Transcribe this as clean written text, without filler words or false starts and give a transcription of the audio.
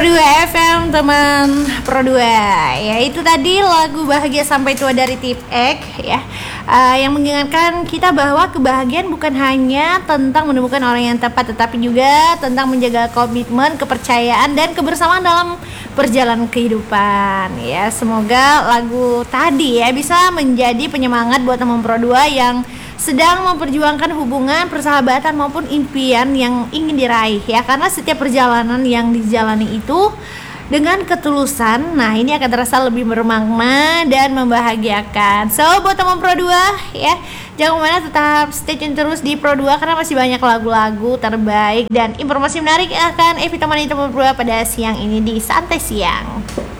Pro 2 FM teman Pro 2. Ya itu tadi lagu Bahagia Sampai Tua dari Tip X ya. Yang mengingatkan kita bahwa kebahagiaan bukan hanya tentang menemukan orang yang tepat, tetapi juga tentang menjaga komitmen, kepercayaan dan kebersamaan dalam perjalanan kehidupan. Ya, semoga lagu tadi ya bisa menjadi penyemangat buat teman Pro 2 yang sedang memperjuangkan hubungan, persahabatan maupun impian yang ingin diraih ya, karena setiap perjalanan yang dijalani itu dengan ketulusan, nah ini akan terasa lebih bermakna dan membahagiakan. So buat teman Pro 2 ya, jangan kemana, tetap stay tune terus di Pro 2 karena masih banyak lagu-lagu terbaik dan informasi menarik akan Evi temani teman Pro 2 pada siang ini di Santai Siang.